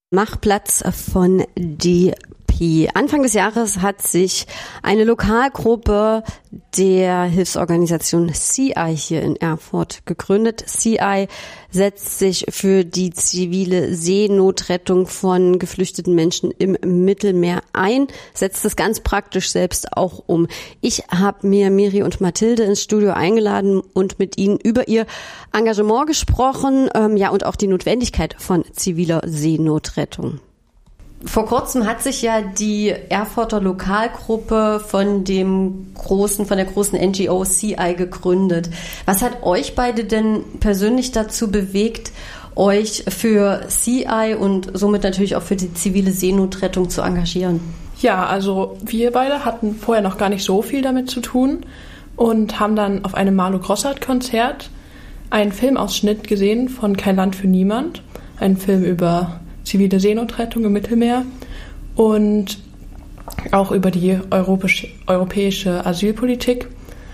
Mach Platz von DP. Anfang des Jahres hat sich eine Lokalgruppe der Hilfsorganisation CI hier in Erfurt gegründet. CI setzt sich für die zivile Seenotrettung von geflüchteten Menschen im Mittelmeer ein, setzt es ganz praktisch selbst auch um. Ich habe mir Miri und Mathilde ins Studio eingeladen und mit ihnen über ihr Engagement gesprochen, und auch die Notwendigkeit von ziviler Seenotrettung. Vor kurzem hat sich ja die Erfurter Lokalgruppe von der großen NGO CI gegründet. Was hat euch beide denn persönlich dazu bewegt, euch für CI und somit natürlich auch für die zivile Seenotrettung zu engagieren? Ja, also wir beide hatten vorher noch gar nicht so viel damit zu tun und haben dann auf einem Marlo Grossart-Konzert einen Filmausschnitt gesehen von Kein Land für Niemand, einen Film über zivile Seenotrettung im Mittelmeer und auch über die europäische Asylpolitik.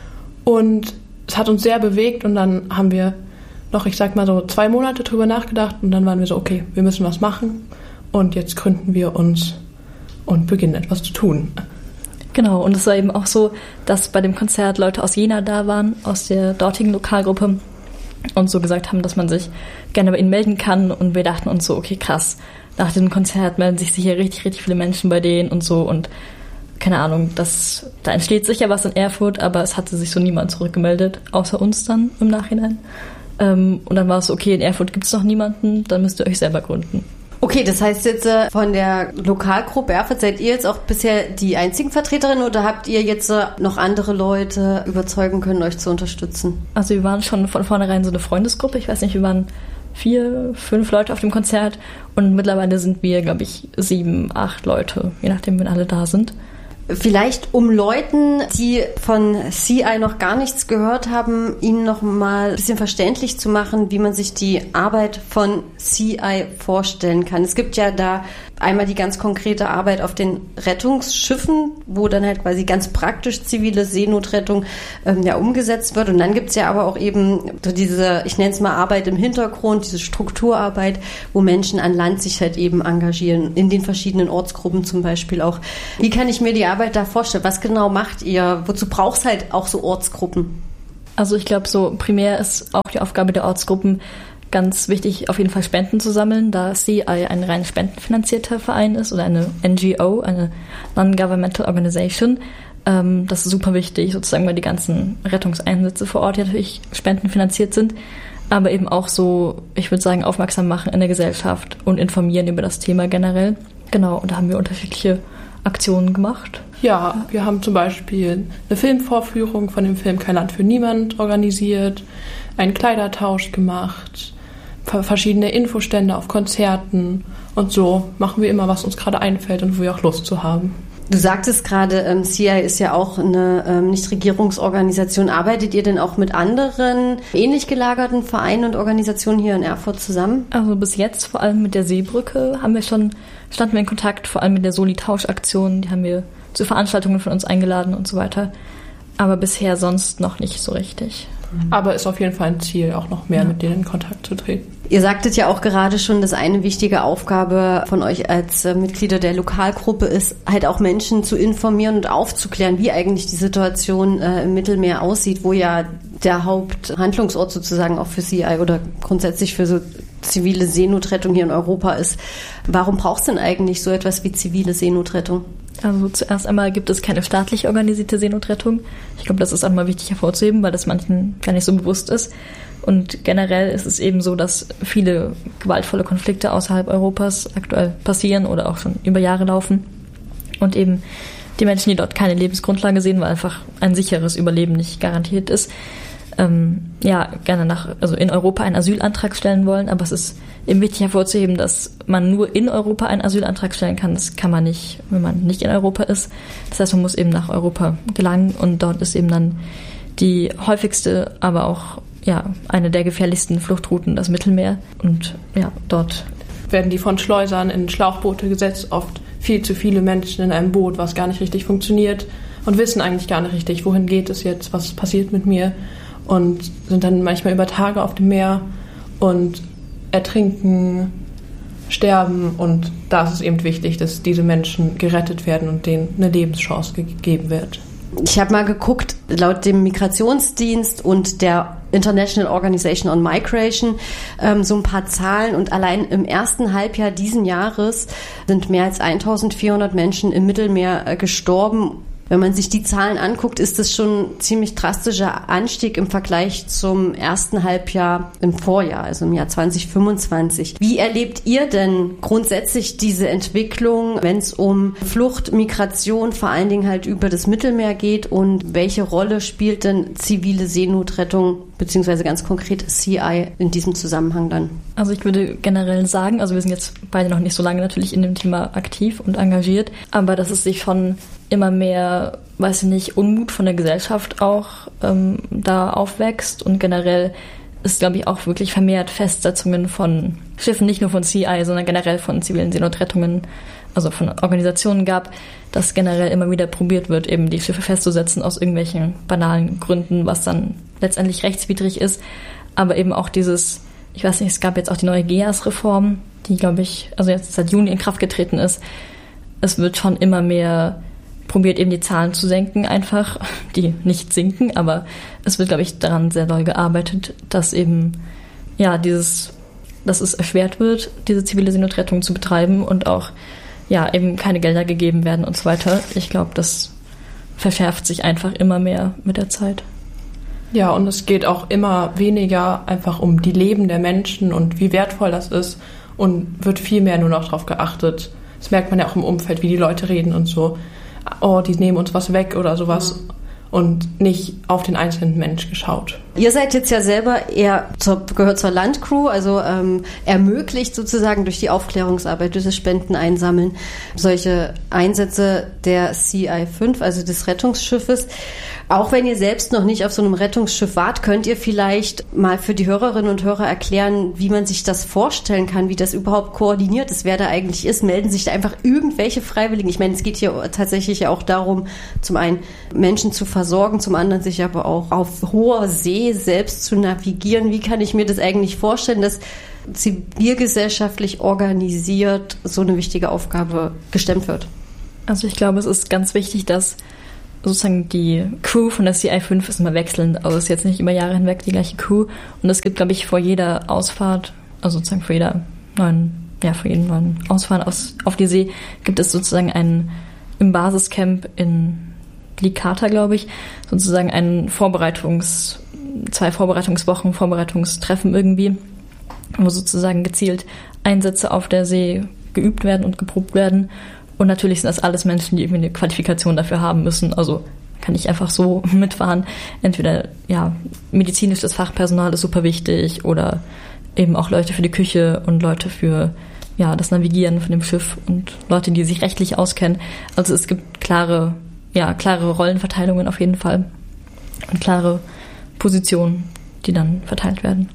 Und es hat uns sehr bewegt und dann haben wir noch, 2 Monate drüber nachgedacht und dann waren wir so, okay, wir müssen was machen und jetzt gründen wir uns und beginnen etwas zu tun. Genau, und es war eben auch so, dass bei dem Konzert Leute aus Jena da waren, aus der dortigen Lokalgruppe und so gesagt haben, dass man sich gerne bei ihnen melden kann und wir dachten uns so, okay, krass, nach diesem Konzert melden sich sicher richtig, richtig viele Menschen bei denen und so und keine Ahnung, da entsteht sicher was in Erfurt, aber es hatte sich so niemand zurückgemeldet, außer uns dann im Nachhinein. Und dann war es so, okay, in Erfurt gibt es noch niemanden, dann müsst ihr euch selber gründen. Okay, das heißt jetzt von der Lokalgruppe Erfurt seid ihr jetzt auch bisher die einzigen Vertreterinnen oder habt ihr jetzt noch andere Leute überzeugen können, euch zu unterstützen? Also wir waren schon von vornherein so eine Freundesgruppe. Ich weiß nicht, wir waren 4, 5 Leute auf dem Konzert und mittlerweile sind wir, glaube ich, 7, 8 Leute, je nachdem, wenn alle da sind. Vielleicht um Leuten, die von CI noch gar nichts gehört haben, ihnen noch mal ein bisschen verständlich zu machen, wie man sich die Arbeit von CI vorstellen kann. Es gibt ja da einmal die ganz konkrete Arbeit auf den Rettungsschiffen, wo dann halt quasi ganz praktisch zivile Seenotrettung umgesetzt wird. Und dann gibt's ja aber auch eben so diese, ich nenne es mal Arbeit im Hintergrund, diese Strukturarbeit, wo Menschen an Land sich halt eben engagieren, in den verschiedenen Ortsgruppen zum Beispiel auch. Wie kann ich mir die Arbeit da vorstellen? Was genau macht ihr? Wozu brauchst halt auch so Ortsgruppen? Also ich glaube, so primär ist auch die Aufgabe der Ortsgruppen ganz wichtig, auf jeden Fall Spenden zu sammeln, da CI ein rein spendenfinanzierter Verein ist oder eine NGO, eine Non-Governmental Organization. Das ist super wichtig, sozusagen, weil die ganzen Rettungseinsätze vor Ort ja natürlich spendenfinanziert sind, aber eben auch so, ich würde sagen, aufmerksam machen in der Gesellschaft und informieren über das Thema generell. Genau, und da haben wir unterschiedliche Aktionen gemacht. Ja, wir haben zum Beispiel eine Filmvorführung von dem Film Kein Land für Niemand organisiert, einen Kleidertausch gemacht, verschiedene Infostände auf Konzerten und so machen wir immer, was uns gerade einfällt und wo wir auch Lust zu haben. Du sagtest gerade, CI ist ja auch eine Nichtregierungsorganisation. Arbeitet ihr denn auch mit anderen ähnlich gelagerten Vereinen und Organisationen hier in Erfurt zusammen? Also bis jetzt vor allem mit der Seebrücke standen wir in Kontakt, vor allem mit der Soli-Tausch-Aktion. Die haben wir zu Veranstaltungen von uns eingeladen und so weiter. Aber bisher sonst noch nicht so richtig. Aber ist auf jeden Fall ein Ziel, auch noch mehr mit denen in Kontakt zu treten. Ihr sagtet ja auch gerade schon, dass eine wichtige Aufgabe von euch als Mitglieder der Lokalgruppe ist, halt auch Menschen zu informieren und aufzuklären, wie eigentlich die Situation im Mittelmeer aussieht, wo ja der Haupthandlungsort sozusagen auch für CI oder grundsätzlich für so zivile Seenotrettung hier in Europa ist. Warum braucht es denn eigentlich so etwas wie zivile Seenotrettung? Also zuerst einmal gibt es keine staatlich organisierte Seenotrettung. Ich glaube, das ist auch mal wichtig hervorzuheben, weil das manchen gar nicht so bewusst ist. Und generell ist es eben so, dass viele gewaltvolle Konflikte außerhalb Europas aktuell passieren oder auch schon über Jahre laufen. Und eben die Menschen, die dort keine Lebensgrundlage sehen, weil einfach ein sicheres Überleben nicht garantiert ist, gerne in Europa einen Asylantrag stellen wollen. Aber es ist eben wichtig hervorzuheben, dass man nur in Europa einen Asylantrag stellen kann. Das kann man nicht, wenn man nicht in Europa ist. Das heißt, man muss eben nach Europa gelangen und dort ist eben dann die häufigste, aber auch eine der gefährlichsten Fluchtrouten das Mittelmeer. Und dort werden die von Schleusern in Schlauchboote gesetzt, oft viel zu viele Menschen in einem Boot, was gar nicht richtig funktioniert und wissen eigentlich gar nicht richtig, wohin geht es jetzt, was passiert mit mir. Und sind dann manchmal über Tage auf dem Meer und ertrinken sterben. Und da ist es eben wichtig, dass diese Menschen gerettet werden und denen eine Lebenschance gegeben wird. Ich habe mal geguckt, laut dem Migrationsdienst und der International Organization on Migration, so ein paar Zahlen, und allein im ersten Halbjahr diesen Jahres sind mehr als 1400 Menschen im Mittelmeer gestorben. Wenn man sich die Zahlen anguckt, ist das schon ein ziemlich drastischer Anstieg im Vergleich zum ersten Halbjahr im Vorjahr, also im Jahr 2025. Wie erlebt ihr denn grundsätzlich diese Entwicklung, wenn es um Flucht, Migration, vor allen Dingen halt über das Mittelmeer geht, und welche Rolle spielt denn zivile Seenotrettung beziehungsweise ganz konkret CI in diesem Zusammenhang dann? Also ich würde generell sagen, also wir sind jetzt beide noch nicht so lange natürlich in dem Thema aktiv und engagiert, aber dass es sich schon immer mehr, weiß ich nicht, Unmut von der Gesellschaft auch da aufwächst, und generell ist, glaube ich, auch wirklich vermehrt Festsetzungen von Schiffen, nicht nur von CI, sondern generell von zivilen Seenotrettungen, also von Organisationen gab, dass generell immer wieder probiert wird, eben die Schiffe festzusetzen aus irgendwelchen banalen Gründen, was dann letztendlich rechtswidrig ist, aber eben auch dieses, ich weiß nicht, es gab jetzt auch die neue GEAS-Reform, die, glaube ich, also jetzt seit Juni in Kraft getreten ist. Es wird schon immer mehr probiert, eben die Zahlen zu senken einfach, die nicht sinken, aber es wird, glaube ich, daran sehr doll gearbeitet, dass eben, ja, dass es erschwert wird, diese zivile Seenotrettung zu betreiben, und auch, ja, eben keine Gelder gegeben werden und so weiter. Ich glaube, das verschärft sich einfach immer mehr mit der Zeit. Ja, und es geht auch immer weniger einfach um die Leben der Menschen und wie wertvoll das ist, und wird viel mehr nur noch darauf geachtet. Das merkt man ja auch im Umfeld, wie die Leute reden und so. Oh, die nehmen uns was weg oder sowas, und nicht auf den einzelnen Mensch geschaut. Ihr seid jetzt ja selber gehört zur Landcrew, also ermöglicht sozusagen durch die Aufklärungsarbeit, durch das Spendeneinsammeln solche Einsätze der CI5, also des Rettungsschiffes. Auch wenn ihr selbst noch nicht auf so einem Rettungsschiff wart, könnt ihr vielleicht mal für die Hörerinnen und Hörer erklären, wie man sich das vorstellen kann, wie das überhaupt koordiniert ist, wer da eigentlich ist. Melden sich da einfach irgendwelche Freiwilligen? Ich meine, es geht hier tatsächlich ja auch darum, zum einen Menschen zu versorgen, zum anderen sich aber auch auf hoher See selbst zu navigieren. Wie kann ich mir das eigentlich vorstellen, dass zivilgesellschaftlich organisiert so eine wichtige Aufgabe gestemmt wird? Also ich glaube, es ist ganz wichtig, dass sozusagen die Crew von der CI5 ist immer wechselnd. Also es ist jetzt nicht über Jahre hinweg die gleiche Crew. Und es gibt, glaube ich, vor jeder Ausfahrt, also sozusagen vor jedem neuen Ausfahren auf die See, gibt es sozusagen im Basiscamp in Licata, glaube ich, sozusagen zwei Vorbereitungswochen, Vorbereitungstreffen irgendwie, wo sozusagen gezielt Einsätze auf der See geübt werden und geprobt werden. Und natürlich sind das alles Menschen, die irgendwie eine Qualifikation dafür haben müssen. Also kann ich einfach so mitfahren. Entweder, ja, medizinisches Fachpersonal ist super wichtig, oder eben auch Leute für die Küche und Leute für, ja, das Navigieren von dem Schiff und Leute, die sich rechtlich auskennen. Also es gibt klare Rollenverteilungen auf jeden Fall und klare Positionen, die dann verteilt werden.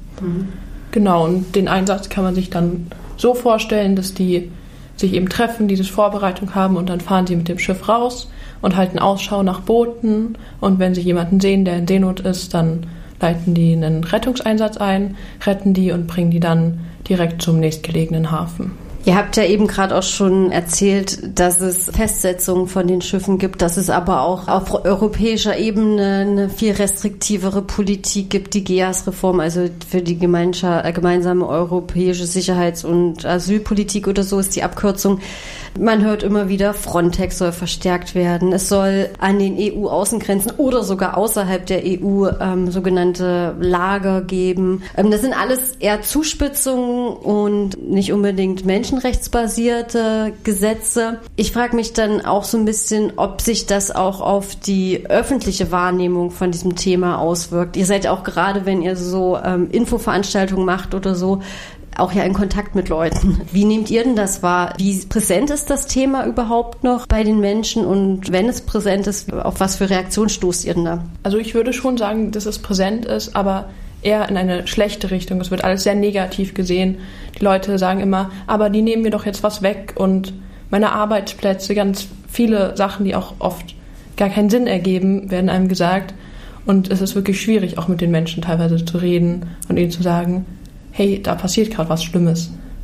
Genau, und den Einsatz kann man sich dann so vorstellen, dass die sich eben treffen, diese Vorbereitung haben, und dann fahren sie mit dem Schiff raus und halten Ausschau nach Booten, und wenn sie jemanden sehen, der in Seenot ist, dann leiten die einen Rettungseinsatz ein, retten die und bringen die dann direkt zum nächstgelegenen Hafen. Ihr habt ja eben gerade auch schon erzählt, dass es Festsetzungen von den Schiffen gibt, dass es aber auch auf europäischer Ebene eine viel restriktivere Politik gibt, die GEAS-Reform, also für die gemeinsame europäische Sicherheits- und Asylpolitik oder so ist die Abkürzung. Man hört immer wieder, Frontex soll verstärkt werden. Es soll an den EU-Außengrenzen oder sogar außerhalb der EU sogenannte Lager geben. Das sind alles eher Zuspitzungen und nicht unbedingt menschenrechtsbasierte Gesetze. Ich frage mich dann auch so ein bisschen, ob sich das auch auf die öffentliche Wahrnehmung von diesem Thema auswirkt. Ihr seid auch gerade, wenn ihr so Infoveranstaltungen macht oder so, auch ja in Kontakt mit Leuten. Wie nehmt ihr denn das wahr? Wie präsent ist das Thema überhaupt noch bei den Menschen? Und wenn es präsent ist, auf was für Reaktionen stoßt ihr denn da? Also ich würde schon sagen, dass es präsent ist, aber eher in eine schlechte Richtung. Es wird alles sehr negativ gesehen. Die Leute sagen immer, aber die nehmen mir doch jetzt was weg, und meine Arbeitsplätze, ganz viele Sachen, die auch oft gar keinen Sinn ergeben, werden einem gesagt. Und es ist wirklich schwierig, auch mit den Menschen teilweise zu reden und ihnen zu sagen, hey, da passiert gerade was Schlimmes.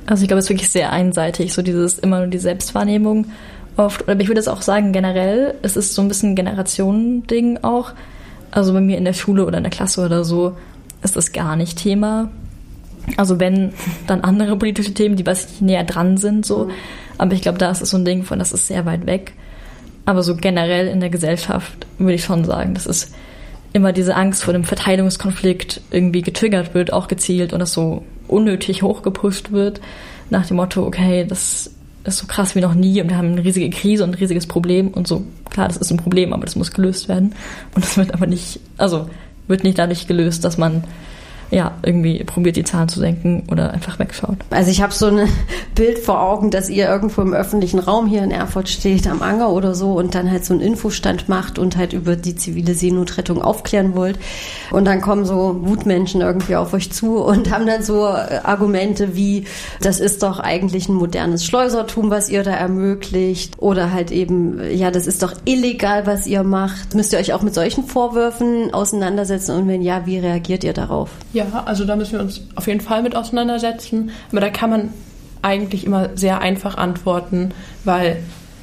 Also ich glaube, es ist wirklich sehr einseitig, so dieses immer nur die Selbstwahrnehmung oft. Aber ich würde es auch sagen, generell, es ist so ein bisschen ein Generationending auch. Also bei mir in der Schule oder in der Klasse oder so ist das gar nicht Thema. Also wenn, dann andere politische Themen, die was näher dran sind, so. Aber ich glaube, da ist es so ein Ding von, das ist sehr weit weg. Aber so generell in der Gesellschaft würde ich schon sagen, dass es immer diese Angst vor dem Verteilungskonflikt irgendwie getriggert wird, auch gezielt, und das so unnötig hochgepusht wird, nach dem Motto, okay, das ist so krass wie noch nie und wir haben eine riesige Krise und ein riesiges Problem und so. Klar, das ist ein Problem, aber das muss gelöst werden. Und das wird aber nicht, wird nicht dadurch gelöst, dass man irgendwie probiert, die Zahlen zu senken oder einfach wegschaut. Also ich habe so ein Bild vor Augen, dass ihr irgendwo im öffentlichen Raum hier in Erfurt steht, am Anger oder so, und dann halt so einen Infostand macht und halt über die zivile Seenotrettung aufklären wollt. Und dann kommen so Wutmenschen irgendwie auf euch zu und haben dann so Argumente wie, das ist doch eigentlich ein modernes Schleusertum, was ihr da ermöglicht. Oder halt eben, ja, das ist doch illegal, was ihr macht. Müsst ihr euch auch mit solchen Vorwürfen auseinandersetzen? Und wenn ja, wie reagiert ihr darauf? Ja, also da müssen wir uns auf jeden Fall mit auseinandersetzen. Aber da kann man eigentlich immer sehr einfach antworten, weil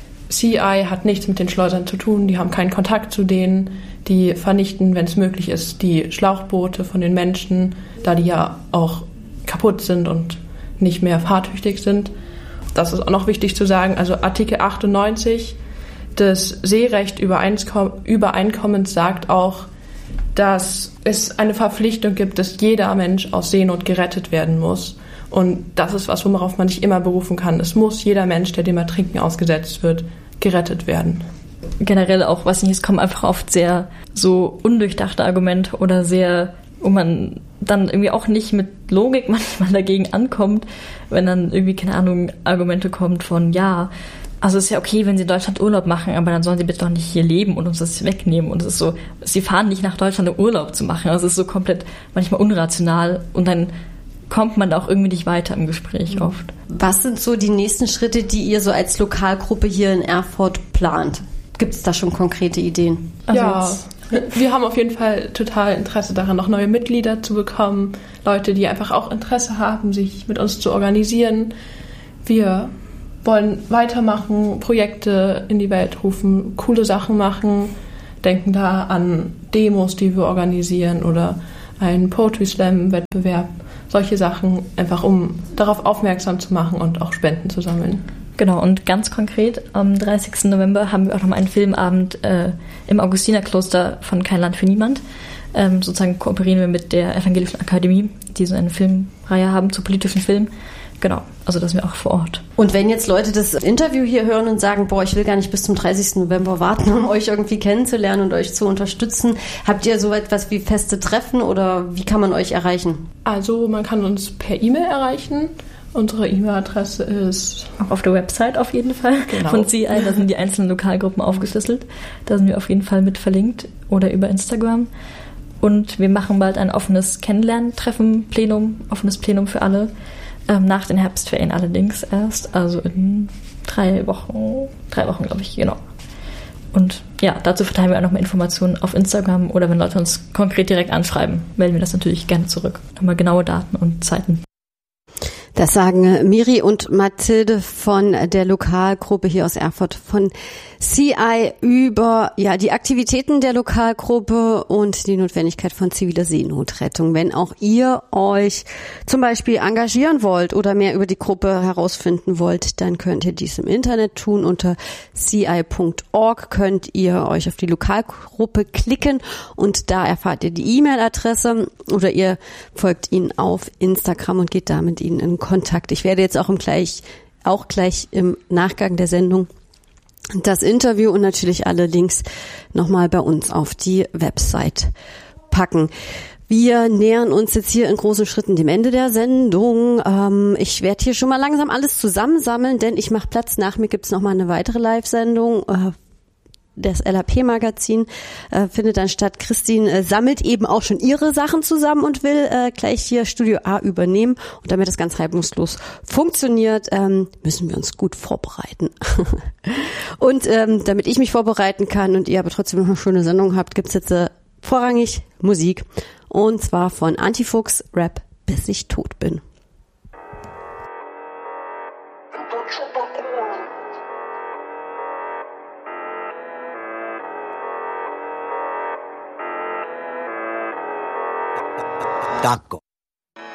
CI hat nichts mit den Schleusern zu tun. Die haben keinen Kontakt zu denen. Die vernichten, wenn es möglich ist, die Schlauchboote von den Menschen, da die ja auch kaputt sind und nicht mehr fahrtüchtig sind. Das ist auch noch wichtig zu sagen. Also Artikel 98 des Seerecht-Übereinkommens sagt auch, dass es eine Verpflichtung gibt, dass jeder Mensch aus Seenot gerettet werden muss. Und das ist was, worauf man sich immer berufen kann. Es muss jeder Mensch, der dem Ertrinken ausgesetzt wird, gerettet werden. Generell auch, es kommen einfach oft sehr so undurchdachte Argumente oder sehr, wo man dann irgendwie auch nicht mit Logik manchmal dagegen ankommt, wenn dann irgendwie, keine Ahnung, Argumente kommt von, also es ist ja okay, wenn sie in Deutschland Urlaub machen, aber dann sollen sie bitte doch nicht hier leben und uns das wegnehmen. Und es ist so, sie fahren nicht nach Deutschland, um Urlaub zu machen. Also es ist so komplett manchmal unrational und dann kommt man da auch irgendwie nicht weiter im Gespräch oft. Was sind so die nächsten Schritte, die ihr so als Lokalgruppe hier in Erfurt plant? Gibt es da schon konkrete Ideen? Wir haben auf jeden Fall total Interesse daran, noch neue Mitglieder zu bekommen. Leute, die einfach auch Interesse haben, sich mit uns zu organisieren. Wir wollen weitermachen, Projekte in die Welt rufen, coole Sachen machen, denken da an Demos, die wir organisieren oder einen Poetry Slam Wettbewerb, solche Sachen, einfach um darauf aufmerksam zu machen und auch Spenden zu sammeln. Genau, und ganz konkret, am 30. November haben wir auch noch mal einen Filmabend im Augustinerkloster von Kein Land für Niemand. Sozusagen kooperieren wir mit der Evangelischen Akademie, die so eine Filmreihe haben zu politischen Filmen. Genau, also das sind wir auch vor Ort. Und wenn jetzt Leute das Interview hier hören und sagen, ich will gar nicht bis zum 30. November warten, um euch irgendwie kennenzulernen und euch zu unterstützen, habt ihr so etwas wie feste Treffen oder wie kann man euch erreichen? Also man kann uns per E-Mail erreichen. Unsere E-Mail-Adresse ist auch auf der Website auf jeden Fall von CI, da sind die einzelnen Lokalgruppen aufgeschlüsselt. Da sind wir auf jeden Fall mit verlinkt oder über Instagram. Und wir machen bald ein offenes Kennenlerntreffen, offenes Plenum für alle. Nach den Herbstferien allerdings erst, also in 3 Wochen, glaube ich, genau. Und dazu verteilen wir auch nochmal Informationen auf Instagram oder wenn Leute uns konkret direkt anschreiben, melden wir das natürlich gerne zurück. Nochmal genaue Daten und Zeiten. Das sagen Miri und Mathilde von der Lokalgruppe hier aus Erfurt von CI über die Aktivitäten der Lokalgruppe und die Notwendigkeit von ziviler Seenotrettung. Wenn auch ihr euch zum Beispiel engagieren wollt oder mehr über die Gruppe herausfinden wollt, dann könnt ihr dies im Internet tun. Unter ci.org könnt ihr euch auf die Lokalgruppe klicken und da erfahrt ihr die E-Mail-Adresse oder ihr folgt ihnen auf Instagram und geht da mit ihnen in Kontakt. Ich werde jetzt auch gleich im Nachgang der Sendung das Interview und natürlich alle Links nochmal bei uns auf die Website packen. Wir nähern uns jetzt hier in großen Schritten dem Ende der Sendung. Ich werde hier schon mal langsam alles zusammensammeln, denn ich mache Platz. Nach mir gibt's nochmal eine weitere Live-Sendung. Das LAP-Magazin findet dann statt. Christine sammelt eben auch schon ihre Sachen zusammen und will gleich hier Studio A übernehmen. Und damit das ganz reibungslos funktioniert, müssen wir uns gut vorbereiten. Und damit ich mich vorbereiten kann und ihr aber trotzdem noch eine schöne Sendung habt, gibt's jetzt vorrangig Musik. Und zwar von Antifuchs, Rap, bis ich tot bin. Taco.